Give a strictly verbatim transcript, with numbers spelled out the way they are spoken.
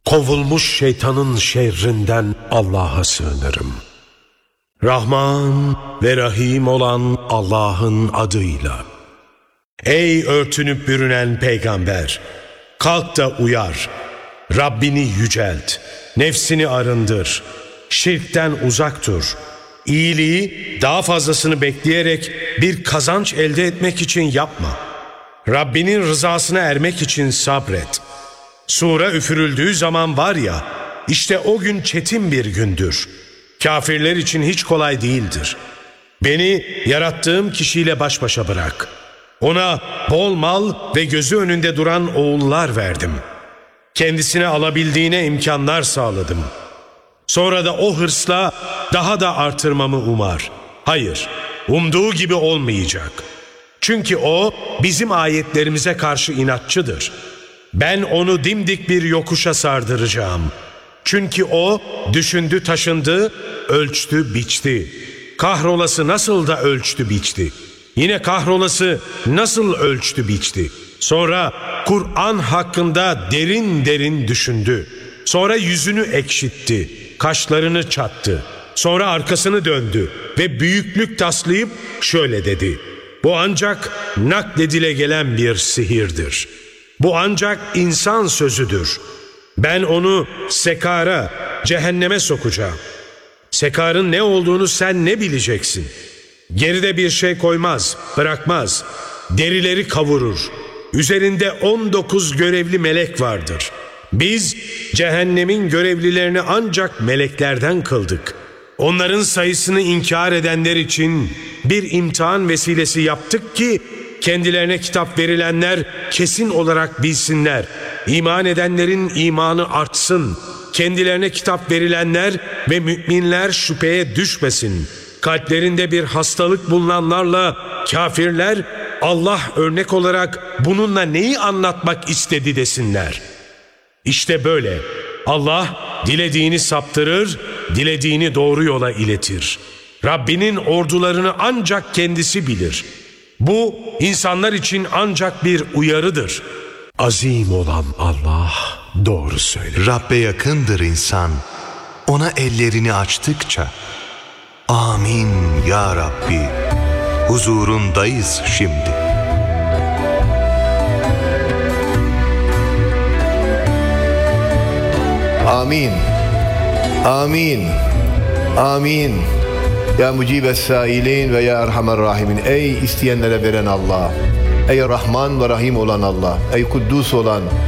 kovulmuş şeytanın şerrinden Allah'a sığınırım. Rahman ve Rahim olan Allah'ın adıyla. Ey örtünüp bürünen peygamber! Kalk da uyar. Rabbini yücelt. Nefsini arındır. Şirkten uzak dur. İyiliği daha fazlasını bekleyerek bir kazanç elde etmek için yapma. Rabbinin rızasına ermek için sabret. Sura üfürüldüğü zaman var ya, işte o gün çetin bir gündür. Kafirler için hiç kolay değildir. Beni yarattığım kişiyle baş başa bırak. Ona bol mal ve gözü önünde duran oğullar verdim. Kendisine alabildiğine imkanlar sağladım. Sonra da o hırsla daha da artırmamı umar. Hayır, umduğu gibi olmayacak. Çünkü o bizim ayetlerimize karşı inatçıdır. Ben onu dimdik bir yokuşa sardıracağım. Çünkü o düşündü taşındı, ölçtü biçti. Kahrolası nasıl da ölçtü biçti. Yine kahrolası nasıl ölçtü biçti. Sonra Kur'an hakkında derin derin düşündü. Sonra yüzünü ekşitti, kaşlarını çattı. Sonra arkasını döndü ve büyüklük taslayıp şöyle dedi: bu ancak nakledile gelen bir sihirdir. Bu ancak insan sözüdür. Ben onu sekara, cehenneme sokacağım. Sekarın ne olduğunu sen ne bileceksin? Geride bir şey koymaz, bırakmaz. Derileri kavurur. Üzerinde on dokuz görevli melek vardır. Biz cehennemin görevlilerini ancak meleklerden kıldık. Onların sayısını inkar edenler için bir imtihan vesilesi yaptık ki kendilerine kitap verilenler kesin olarak bilsinler. İman edenlerin imanı artsın. Kendilerine kitap verilenler ve müminler şüpheye düşmesin. Kalplerinde bir hastalık bulunanlarla kafirler Allah örnek olarak bununla neyi anlatmak istedi desinler. İşte böyle Allah dilediğini saptırır, dilediğini doğru yola iletir. Rabbinin ordularını ancak kendisi bilir. Bu insanlar için ancak bir uyarıdır. Azim olan Allah doğru söyler. Rabbe yakındır insan, ona ellerini açtıkça. Amin ya Rabbi, huzurundayız şimdi. Amin. Amin. Amin. Ya mucibes sailin ve ya erhamer rahimin. Ey isteyenlere veren Allah. Ey Rahman ve Rahim olan Allah. Ey Kuddus olan,